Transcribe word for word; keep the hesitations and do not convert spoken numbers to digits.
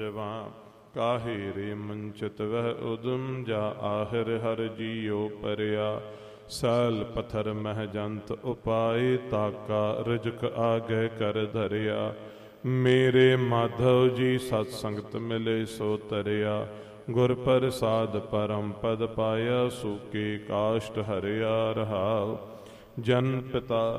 ਜਵਾਂ ਕਾਹੇ ਰੇ ਮੰਚਿਤ ਵਹਿ ਉਦਮ ਜਾ ਆਹਿਰ ਹਰ ਜੀਉ ਪਰਿਆ। ਸੈਲ ਪਥਰ ਮਹਿ ਜੰਤ ਉਪਾਏ ਤਾਕਾ ਰਿਜਕ ਆਗੈ ਕਰ ਧਰਿਆ। ਮੇਰੇ ਮਾਧਵ ਜੀ ਸਤ ਸੰਗਤ ਮਿਲੇ ਸੋ ਤਰਿਆ। ਗੁਰ ਪ੍ਰਸਾਦ ਪਰਮ ਪਦ ਪਾਇਆ ਸੂਕੇ ਕਾਸ਼ਟ ਹਰਿਆ ਰਹਾਉ। ਜਨ ਪਿਤਾ